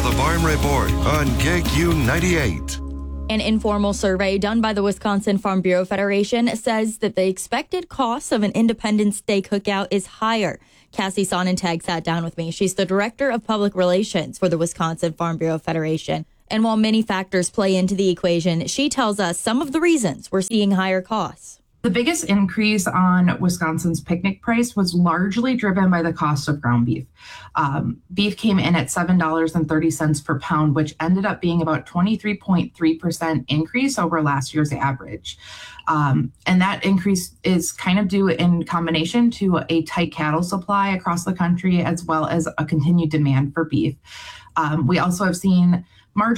the Barn Report on KQ 98. An informal survey done by the Wisconsin Farm Bureau Federation says that the expected cost of an Independence Day cookout is higher. Cassie Sonnentag sat down with me. She's the Director of Public Relations for the Wisconsin Farm Bureau Federation. And while many factors play into the equation, she tells us some of the reasons we're seeing higher costs. The biggest increase on Wisconsin's picnic price was largely driven by the cost of ground beef. Beef came in at $7.30 per pound, which ended up being about 23.3% increase over last year's average. And that increase is kind of due in combination to a tight cattle supply across the country, as well as a continued demand for beef. We also have seen